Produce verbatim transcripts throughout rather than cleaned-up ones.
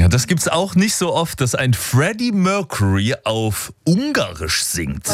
Ja, das gibt's auch nicht so oft, dass ein Freddie Mercury auf Ungarisch singt.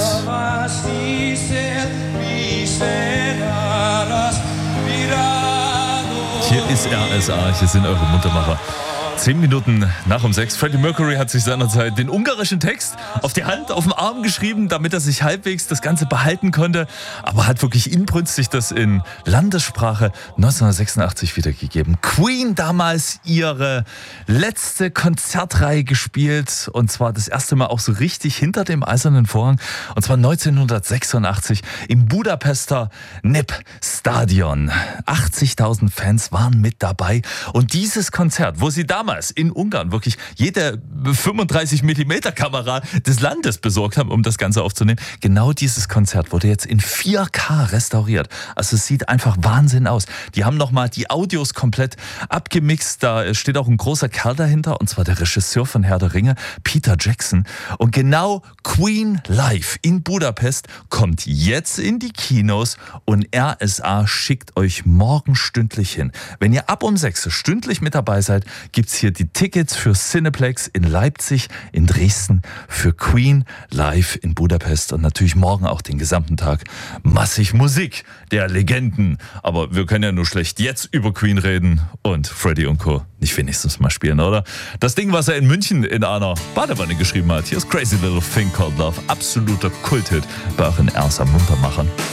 Hier ist R S A, hier sind eure Muntermacher. Zehn Minuten nach um sechs. Freddie Mercury hat sich seinerzeit den ungarischen Text auf die Hand, auf den Arm geschrieben, damit er sich halbwegs das Ganze behalten konnte. Aber hat wirklich inbrünstig das in Landessprache neunzehnhundertsechsundachtzig wiedergegeben. Queen damals ihre letzte Konzertreihe gespielt. Und zwar das erste Mal auch so richtig hinter dem Eisernen Vorhang. Und zwar neunzehnhundertsechsundachtzig im Budapester Népstadion. achtzigtausend Fans waren mit dabei. Und dieses Konzert, wo sie damals in Ungarn wirklich jede fünfunddreißig Millimeter Kamera des Landes besorgt haben, um das Ganze aufzunehmen. Genau dieses Konzert wurde jetzt in vier K restauriert. Also es sieht einfach Wahnsinn aus. Die haben nochmal die Audios komplett abgemixt. Da steht auch ein großer Kerl dahinter, und zwar der Regisseur von Herr der Ringe, Peter Jackson. Und genau Queen live in Budapest kommt jetzt in die Kinos und R S A schickt euch morgen stündlich hin. Wenn ihr ab um sechs stündlich mit dabei seid, gibt's hier die Tickets für Cineplex in Leipzig, in Dresden, für Queen live in Budapest und natürlich morgen auch den gesamten Tag massig Musik der Legenden. Aber wir können ja nur schlecht jetzt über Queen reden und Freddie und Co. nicht wenigstens mal spielen, oder? Das Ding, was er in München in einer Badewanne geschrieben hat. Hier ist Crazy Little Thing Called Love. Absoluter Kulthit bei euren R S A Muntermachern.